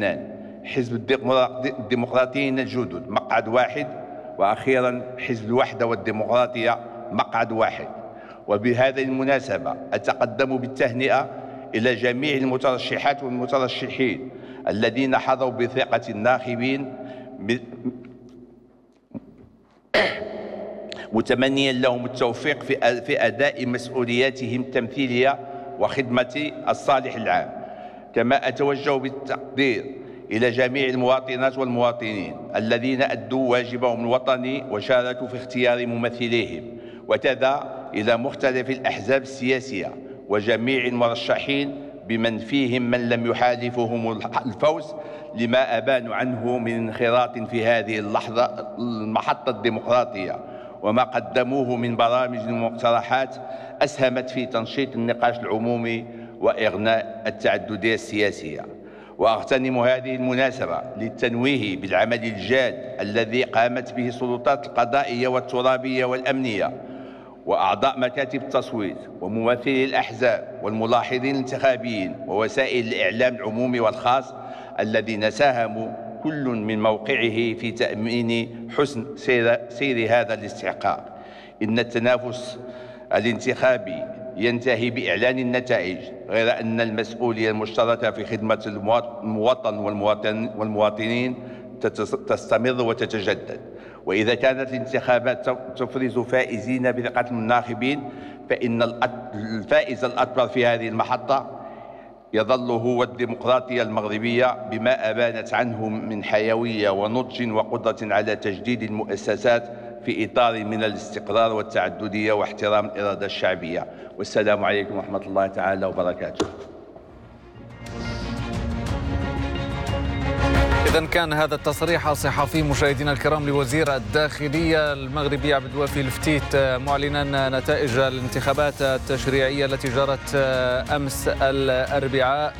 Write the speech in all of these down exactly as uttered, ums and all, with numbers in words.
لبنان. حزب الديمقراطيين الجدد مقعد واحد، وأخيرا حزب الوحدة والديمقراطية مقعد واحد. وبهذه المناسبة أتقدم بالتهنئة إلى جميع المترشحات والمترشحين الذين حظوا بثقة الناخبين، متمنيا لهم التوفيق في أداء مسؤولياتهم التمثيلية وخدمة الصالح العام. كما أتوجه بالتقدير إلى جميع المواطنات والمواطنين الذين أدوا واجبهم الوطني وشاركوا في اختيار ممثليهم، وكذا إلى مختلف الأحزاب السياسية وجميع المرشحين بمن فيهم من لم يحالفهم الفوز لما أبانوا عنه من انخراط في هذه اللحظة المحطة الديمقراطية، وما قدموه من برامج ومقترحات أسهمت في تنشيط النقاش العمومي وإغناء التعددية السياسية. وأغتنم هذه المناسبة للتنويه بالعمل الجاد الذي قامت به السلطات القضائية والترابية والأمنية وأعضاء مكاتب التصويت وممثلي الأحزاب والملاحظين الانتخابيين ووسائل الإعلام العمومي والخاص الذين ساهموا كل من موقعه في تأمين حسن سير, سير هذا الاستحقاق. إن التنافس الانتخابي ينتهي بإعلان النتائج، غير أن المسؤولية المشتركة في خدمة المواطن والمواطنين تستمر وتتجدد. وإذا كانت الانتخابات تفرز فائزين بثقة الناخبين، فإن الفائز الأكبر في هذه المحطة يظل هو الديمقراطية المغربية بما أبانت عنه من حيوية ونضج وقدرة على تجديد المؤسسات في إطار من الاستقرار والتعددية واحترام الإرادة الشعبية. والسلام عليكم ورحمة الله تعالى وبركاته. إذن كان هذا التصريح الصحفي مشاهدينا الكرام لوزير الداخلية المغربي عبد الوافي الفتيت معلنا نتائج الانتخابات التشريعية التي جرت أمس الأربعاء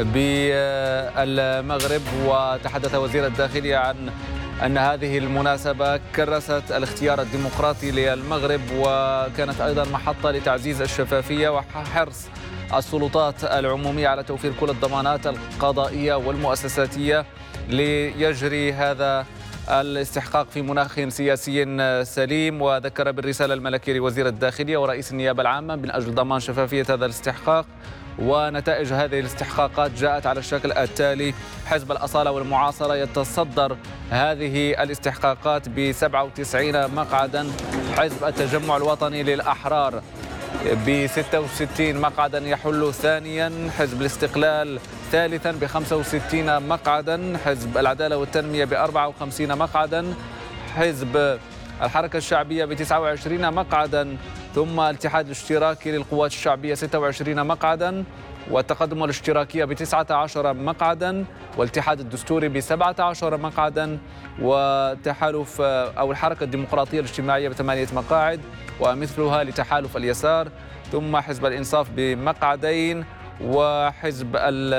بالمغرب. وتحدث وزير الداخلية عن أن هذه المناسبة كرست الاختيار الديمقراطي للمغرب، وكانت أيضا محطة لتعزيز الشفافية وحرص السلطات العمومية على توفير كل الضمانات القضائية والمؤسساتية ليجري هذا الاستحقاق في مناخ سياسي سليم. وذكر بالرسالة الملكية لوزير الداخلية ورئيس النيابة العامة من أجل ضمان شفافية هذا الاستحقاق. ونتائج هذه الاستحقاقات جاءت على الشكل التالي: حزب الأصالة والمعاصرة يتصدر هذه الاستحقاقات ب سبعة وتسعين مقعدا، حزب التجمع الوطني للأحرار ب ستة وستين مقعدا يحل ثانيا، حزب الاستقلال ثالثا ب خمسة وستين مقعدا، حزب العدالة والتنمية ب أربعة وخمسين مقعدا، حزب الحركة الشعبية ب تسعة وعشرين مقعدا، ثم الاتحاد الاشتراكي للقوات الشعبية ستة وعشرين مقعدا، والتقدم الاشتراكية ب تسعة عشر مقعدا، والاتحاد الدستوري ب سبعة عشر مقعدا، وتحالف أو الحركة الديمقراطية الاجتماعية بثمانية مقاعد ومثلها لتحالف اليسار، ثم حزب الإنصاف بمقعدين، وحزب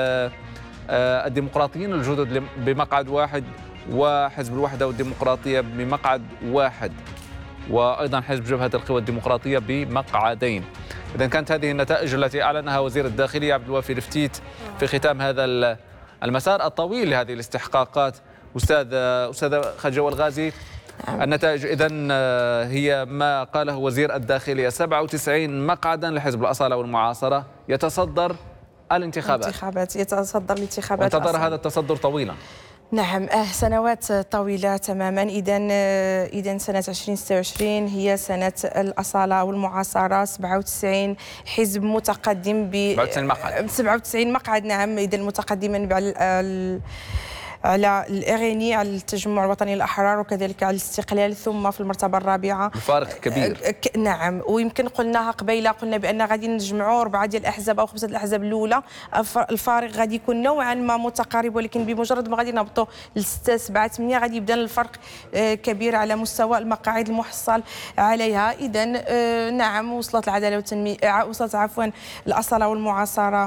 الديمقراطيين الجدد بمقعد واحد، وحزب الوحدة والديمقراطية بمقعد واحد، وأيضا حزب جبهة القوى الديمقراطية بمقعدين. إذن كانت هذه النتائج التي أعلنها وزير الداخلية عبد الوافي الفتيت في ختام هذا المسار الطويل لهذه الاستحقاقات. أستاذ أستاذ خجو الغازي، النتائج إذن هي ما قاله وزير الداخلية: سبعة وتسعين مقعدا لحزب الأصالة والمعاصرة يتصدر الانتخابات. الانتخابات يتصدر الانتخابات. وانتظر هذا التصدر طويلا. نعم، آه سنوات طويلة تماما. إذا إذا سنة ألفين وستة وعشرين هي سنة الأصالة والمعاصرة، سبعة وتسعين حزب متقدم ب سبعة وتسعين مقعد. نعم، إذا متقدما على على الإغاني، على التجمع الوطني الأحرار، وكذلك على الاستقلال، ثم في المرتبة الرابعة. الفارق كبير. نعم، ويمكن قلناها قبيله، قلنا بأن غادي نجمعوا أربعة ديال الأحزاب أو خمسة الأحزاب الأولى، الفارق غادي يكون نوعا ما متقارب، ولكن بمجرد ما غادي نهبطوا لستة سبعة ثمانية غادي يبدا الفرق كبير على مستوى المقاعد المحصل عليها. إذا نعم، وصلت العدالة والتنمية، وصلت عفوا الأصالة والمعاصرة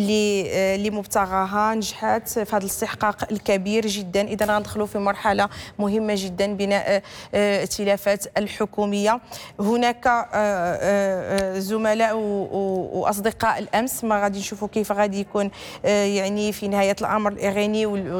لمبتغاها، نجحت في هذا الاستحقاق الكبير كبير جدا. إذا غندخلوا في مرحلة مهمة جدا، بناء ائتلافات الحكومية. هناك زملاء وأصدقاء الأمس ما غادي نشوفوا كيف غادي يكون يعني في نهاية الأمر الإغاني